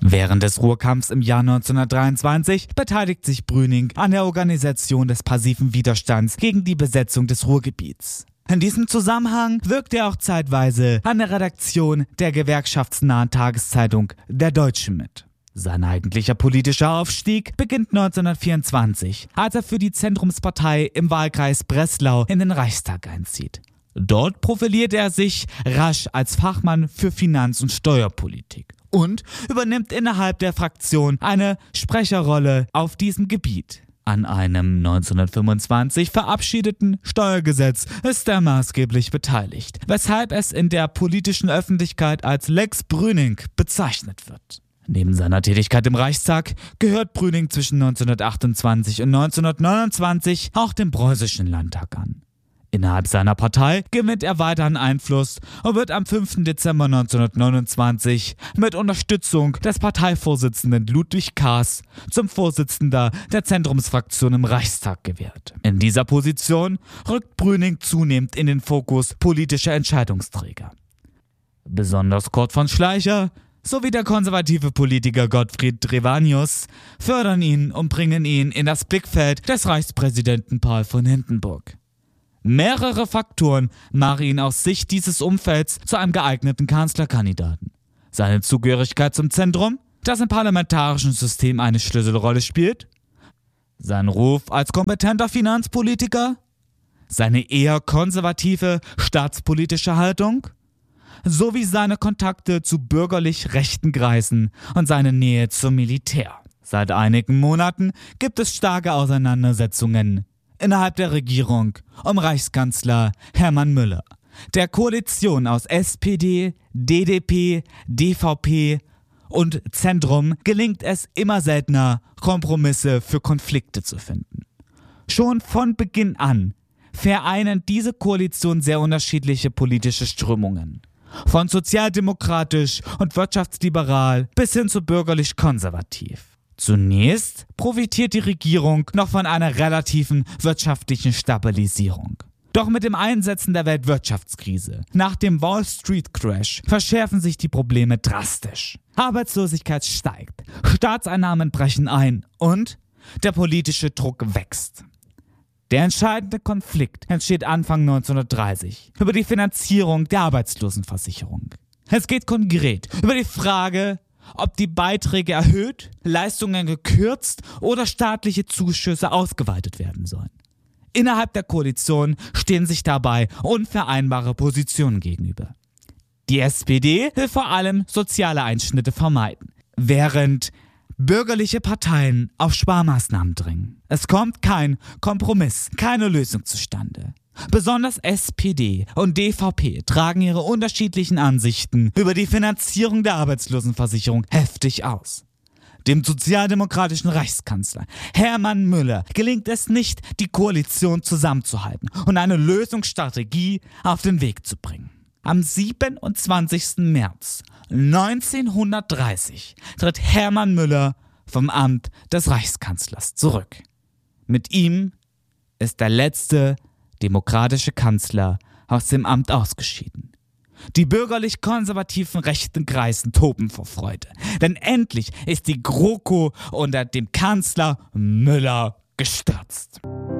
Während des Ruhrkampfs im Jahr 1923 beteiligt sich Brüning an der Organisation des passiven Widerstands gegen die Besetzung des Ruhrgebiets. In diesem Zusammenhang wirkt er auch zeitweise an der Redaktion der gewerkschaftsnahen Tageszeitung Der Deutsche mit. Sein eigentlicher politischer Aufstieg beginnt 1924, als er für die Zentrumspartei im Wahlkreis Breslau in den Reichstag einzieht. Dort profiliert er sich rasch als Fachmann für Finanz- und Steuerpolitik und übernimmt innerhalb der Fraktion eine Sprecherrolle auf diesem Gebiet. An einem 1925 verabschiedeten Steuergesetz ist er maßgeblich beteiligt, weshalb es in der politischen Öffentlichkeit als Lex Brüning bezeichnet wird. Neben seiner Tätigkeit im Reichstag gehört Brüning zwischen 1928 und 1929 auch dem Preußischen Landtag an. Innerhalb seiner Partei gewinnt er weiter an Einfluss und wird am 5. Dezember 1929 mit Unterstützung des Parteivorsitzenden Ludwig Kaas zum Vorsitzender der Zentrumsfraktion im Reichstag gewählt. In dieser Position rückt Brüning zunehmend in den Fokus politischer Entscheidungsträger. Besonders Kurt von Schleicher sowie der konservative Politiker Gottfried Trevanius fördern ihn und bringen ihn in das Blickfeld des Reichspräsidenten Paul von Hindenburg. Mehrere Faktoren machen ihn aus Sicht dieses Umfelds zu einem geeigneten Kanzlerkandidaten. Seine Zugehörigkeit zum Zentrum, das im parlamentarischen System eine Schlüsselrolle spielt, sein Ruf als kompetenter Finanzpolitiker, seine eher konservative staatspolitische Haltung, sowie seine Kontakte zu bürgerlich rechten Kreisen und seine Nähe zum Militär. Seit einigen Monaten gibt es starke Auseinandersetzungen innerhalb der Regierung um Reichskanzler Hermann Müller. Der Koalition aus SPD, DDP, DVP und Zentrum gelingt es immer seltener, Kompromisse für Konflikte zu finden. Schon von Beginn an vereinen diese Koalition sehr unterschiedliche politische Strömungen. Von sozialdemokratisch und wirtschaftsliberal bis hin zu bürgerlich-konservativ. Zunächst profitiert die Regierung noch von einer relativen wirtschaftlichen Stabilisierung. Doch mit dem Einsetzen der Weltwirtschaftskrise nach dem Wall Street Crash verschärfen sich die Probleme drastisch. Arbeitslosigkeit steigt, Staatseinnahmen brechen ein und der politische Druck wächst. Der entscheidende Konflikt entsteht Anfang 1930 über die Finanzierung der Arbeitslosenversicherung. Es geht konkret über die Frage, ob die Beiträge erhöht, Leistungen gekürzt oder staatliche Zuschüsse ausgeweitet werden sollen. Innerhalb der Koalition stehen sich dabei unvereinbare Positionen gegenüber. Die SPD will vor allem soziale Einschnitte vermeiden, während bürgerliche Parteien auf Sparmaßnahmen dringen. Es kommt kein Kompromiss, keine Lösung zustande. Besonders SPD und DVP tragen ihre unterschiedlichen Ansichten über die Finanzierung der Arbeitslosenversicherung heftig aus. Dem sozialdemokratischen Reichskanzler Hermann Müller gelingt es nicht, die Koalition zusammenzuhalten und eine Lösungsstrategie auf den Weg zu bringen. Am 27. März 1930 tritt Hermann Müller vom Amt des Reichskanzlers zurück. Mit ihm ist der letzte demokratische Kanzler aus dem Amt ausgeschieden. Die bürgerlich-konservativen rechten Kreisen toben vor Freude, denn endlich ist die GroKo unter dem Kanzler Müller gestürzt.